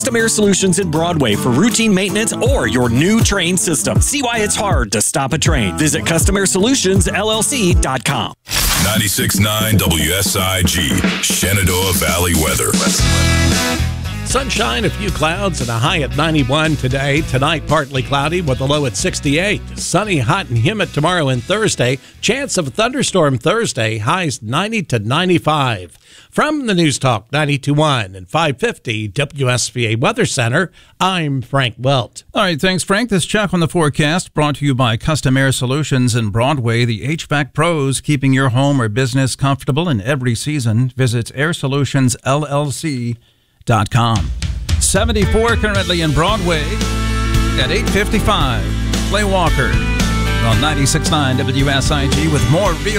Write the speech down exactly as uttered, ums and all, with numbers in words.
Custom Air Solutions in Broadway for routine maintenance or your new train system. See why it's hard to stop a train. Visit Custom Air Solutions L L C dot com. ninety-six point nine W S I G, Shenandoah Valley weather. Sunshine, a few clouds, and a high at ninety-one today. Tonight, partly cloudy with a low at sixty-eight. Sunny, hot, and humid tomorrow and Thursday. Chance of a thunderstorm Thursday. Highs ninety to ninety-five. From the News Talk ninety-two point one and five fifty W S V A Weather Center, I'm Frank Welt. All right, thanks, Frank. This check on the forecast brought to you by Custom Air Solutions in Broadway, the H V A C pros, keeping your home or business comfortable in every season. Visit air solutions L L C dot com. seventy-four currently in Broadway at eight fifty-five. Clay Walker on ninety-six point nine W S I G with more real